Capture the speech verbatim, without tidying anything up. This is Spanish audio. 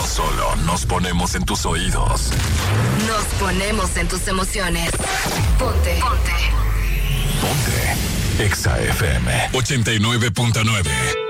No solo nos ponemos en tus oídos, nos ponemos en tus emociones. Ponte. Ponte. Ponte. Exa F M ochenta y nueve punto nueve.